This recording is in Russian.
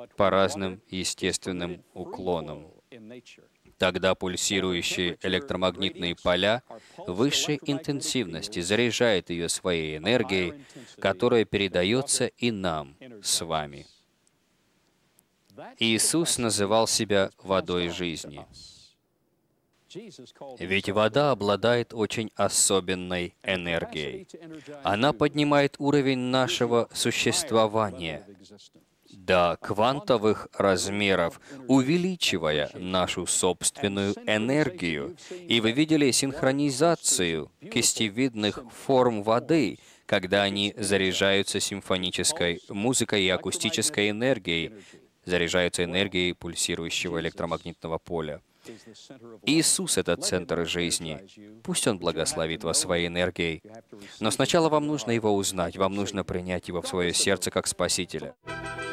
по разным естественным уклонам. Тогда пульсирующие электромагнитные поля высшей интенсивности заряжают ее своей энергией, которая передается и нам с вами. Иисус называл себя водой жизни. Ведь вода обладает очень особенной энергией. Она поднимает уровень нашего существования до квантовых размеров, увеличивая нашу собственную энергию. И вы видели синхронизацию кистевидных форм воды, когда они заряжаются симфонической музыкой и акустической энергией, заряжаются энергией пульсирующего электромагнитного поля. Иисус — это центр жизни. Пусть Он благословит вас своей энергией. Но сначала вам нужно Его узнать, вам нужно принять Его в свое сердце как Спасителя.